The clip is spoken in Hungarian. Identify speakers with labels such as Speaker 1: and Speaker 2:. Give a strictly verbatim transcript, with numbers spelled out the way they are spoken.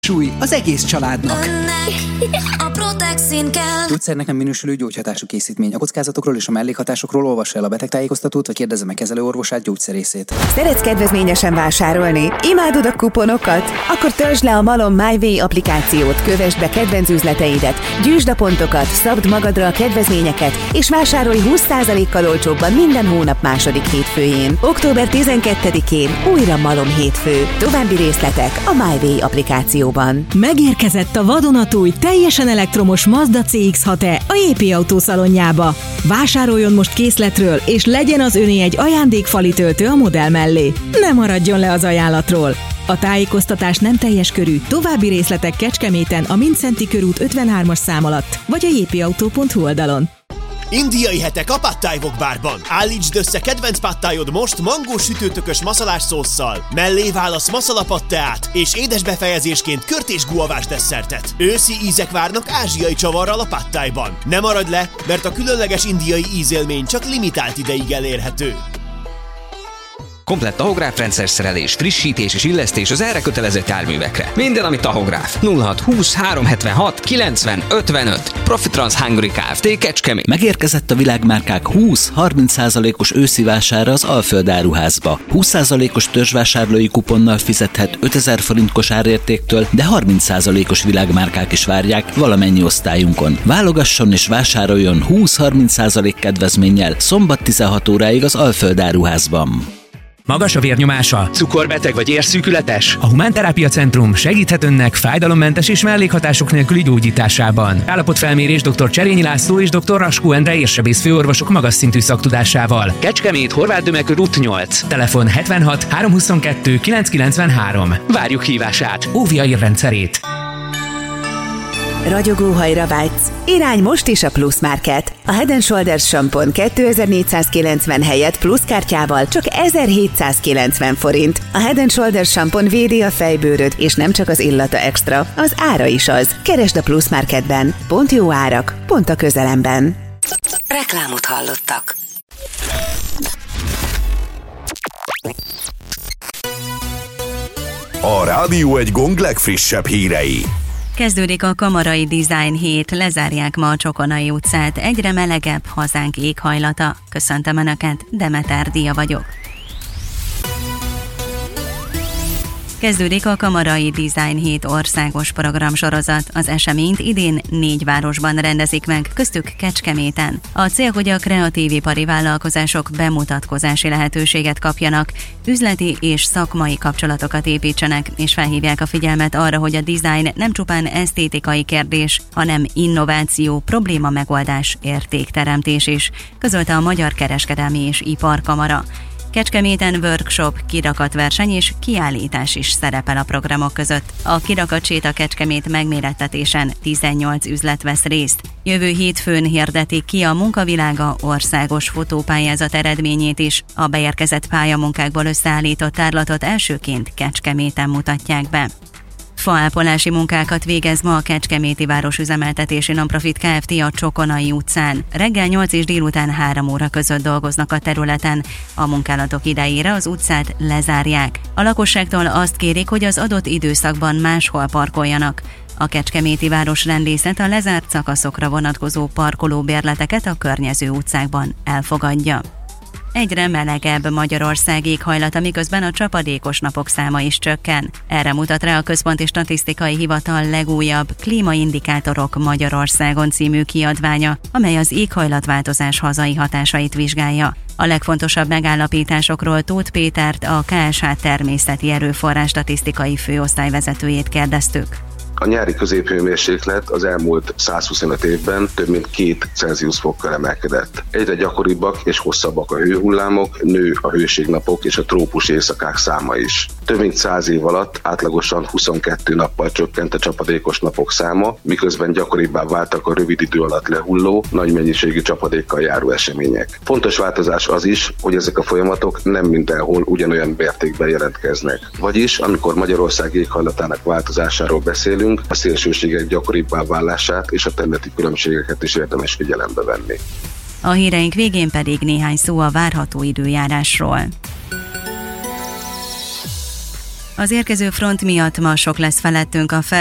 Speaker 1: Súly az egész családnak.
Speaker 2: A Protexin kell.
Speaker 1: Gyógyszer nekem minősülő gyógyhatású készítmény. A kockázatokról és a mellékhatásokról olvassa el a betegtájékoztatót, vagy kérdezze meg kezelőorvosát, gyógyszerészét.
Speaker 3: Szeretsz kedvezményesen vásárolni? Imádod a kuponokat? Akkor töltsd le a Malom MyWay applikációt, kövesd be kedvenc üzleteidet, gyűjtsd a pontokat, szabd magadra a kedvezményeket, és vásárolj húsz százalékkal olcsóbban minden hónap második hétfőjén. október tizenkettedikén újra Malom hétfő. További részletek a MyWay applikációban.
Speaker 4: Megérkezett a vadonatúj, teljesen elektromos Mazda cé iksz hat e a jé pé Autó szalonjába. Vásároljon most készletről, és legyen az öné egy ajándékfali töltő a modell mellé. Ne maradjon le az ajánlatról! A tájékoztatás nem teljes körű, további részletek Kecskeméten a Mindszenty körút ötvenhármas szám alatt, vagy a jé pé autó pont hu oldalon.
Speaker 5: Indiai hetek a Pad Thai Wokbárban. Állítsd össze kedvenc pad thaiod most mangós sütőtökös maszalás szósszal. Mellé válasz maszala pad teát, és édes befejezésként kört és guavás desszertet. Őszi ízek várnak ázsiai csavarral a Pad Thaiban. Ne maradj le, mert a különleges indiai ízélmény csak limitált ideig elérhető.
Speaker 6: Komplett tahográfrendszer szerelés, frissítés és illesztés az erre kötelezett járművekre. Minden, ami tahográf. nulla hat húsz három hetvenhat kilencven ötvenöt. Profitrans Hungary Kft. Kecskemét.
Speaker 7: Megérkezett a világmárkák húsz-harminc százalékos őszi vására az Alföld áruházba. húsz százalékos törzsvásárlói kuponnal fizethet ötezer forint kosárértéktől, de harminc százalékos világmárkák is várják valamennyi osztályunkon. Válogasson és vásároljon húsz-harminc százalék kedvezménnyel szombat tizenhat óráig az Alföld áruházban.
Speaker 8: Magas a vérnyomása? Cukorbeteg vagy érszűkületes? A Humánterápia Centrum segíthet önnek fájdalommentes és mellékhatások nélküli gyógyításában. Állapotfelmérés dr. Cserényi László és dr. Raskó Endre érsebész főorvosok magas szintű szaktudásával. Kecskemét, Horváth Döme körút nyolc. Telefon hetvenhat háromszázhuszonkettő kilencszázkilencvenhárom. Várjuk hívását. Óvja érrendszerét.
Speaker 3: Ragyogóhajra vágysz? Irány most is a Plus Market. A Head and Shoulders sampon kétezer-négyszázkilencven helyett plusz kártyával csak ezerhétszázkilencven forint. A Head and Shoulders sampon védi a fejbőröd, és nem csak az illata extra, az ára is az. Keresd a Plus Marketben. Pont jó árak, pont a közelemben.
Speaker 2: Reklámot hallottak.
Speaker 9: A Rádió egy Gong legfrissebb hírei.
Speaker 10: Kezdődik a Kamarai Design hét, lezárják ma a Csokonai utcát, egyre melegebb hazánk éghajlata. Köszöntöm Önöket, Demeter Dia vagyok. Kezdődik a Kamarai Design hét országos programsorozat. Az eseményt idén négy városban rendezik meg, köztük Kecskeméten. A cél, hogy a kreatív ipari vállalkozások bemutatkozási lehetőséget kapjanak, üzleti és szakmai kapcsolatokat építsenek, és felhívják a figyelmet arra, hogy a design nem csupán esztétikai kérdés, hanem innováció, probléma megoldás, értékteremtés is, közölte a Magyar Kereskedelmi és Iparkamara. Kecskeméten workshop, kirakatverseny és kiállítás is szerepel a programok között. A kirakatséta Kecskemét megmérettetésen tizennyolc üzlet vesz részt. Jövő hétfőn hirdetik ki a Munkavilága országos fotópályázat eredményét is. A beérkezett pályamunkákból összeállított tárlatot elsőként Kecskeméten mutatják be. Faápolási munkákat végez ma a Kecskeméti Városüzemeltetési Nonprofit Kft. A Csokonai utcán. Reggel nyolc és délután három óra között dolgoznak a területen. A munkálatok idejére az utcát lezárják. A lakosságtól azt kérik, hogy az adott időszakban máshol parkoljanak. A Kecskeméti Városrendészet a lezárt szakaszokra vonatkozó parkolóbérleteket a környező utcákban elfogadja. Egyre melegebb Magyarország éghajlata, miközben a csapadékos napok száma is csökken. Erre mutat rá a Központi Statisztikai Hivatal legújabb Klímaindikátorok Magyarországon című kiadványa, amely az éghajlatváltozás hazai hatásait vizsgálja. A legfontosabb megállapításokról Tóth Pétert, a ká es há Természeti Erőforrás Statisztikai Főosztályvezetőjét kérdeztük.
Speaker 11: A nyári középhőmérséklet az elmúlt százhuszonöt évben több mint két Celsius fokkal emelkedett. Egyre gyakoribbak és hosszabbak a hőhullámok, nő a hőségnapok és a trópus éjszakák száma is. Több mint száz év alatt átlagosan huszonkettő nappal csökkent a csapadékos napok száma, miközben gyakoribbá váltak a rövid idő alatt lehulló, nagy mennyiségű csapadékkal járó események. Fontos változás az is, hogy ezek a folyamatok nem mindenhol ugyanolyan mértékben jelentkeznek. Vagyis, amikor Magyarország éghajlatának változásáról beszélünk, a szélsőségek gyakoribbá válását és a területi különbségeket is érdemes figyelembe venni.
Speaker 10: A híreink végén pedig néhány szó a várható időjárásról. Az érkező front miatt ma sok lesz felettünk a fel